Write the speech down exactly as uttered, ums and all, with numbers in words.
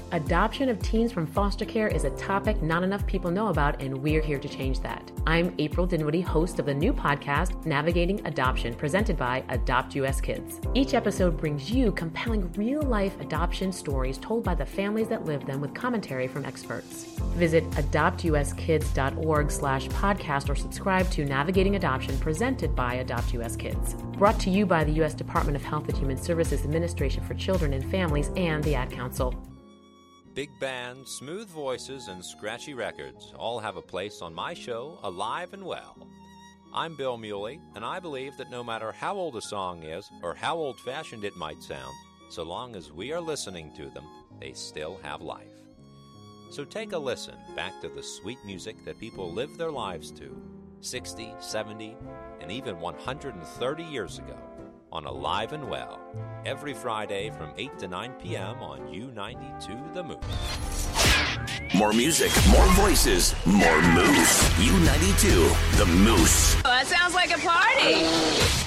Adoption of teens from foster care is a topic not enough people know about, and we're here to change that. I'm April Dinwiddie, host of the new podcast, Navigating Adoption, presented by Adopt U S Kids. Each episode brings you compelling real-life adoption stories told by the families that live them with commentary from experts. Visit adopt u s kids dot org slash podcast or subscribe to Navigating Adoption, presented by Adopt U S Kids. Brought to you by the U S Department of Health and Human Services Administration for Children and Families and the Ad Council. Big bands, smooth voices, and scratchy records all have a place on my show, Alive and Well. I'm Bill Muley, and I believe that no matter how old a song is or how old-fashioned it might sound, so long as we are listening to them, they still have life. So take a listen back to the sweet music that people live their lives to sixty, seventy, and even one hundred thirty years ago on Alive and Well, every Friday from eight to nine p.m. on U ninety-two The Moose. More music, more voices, more Moose. U ninety-two The Moose. Oh, that sounds like a party.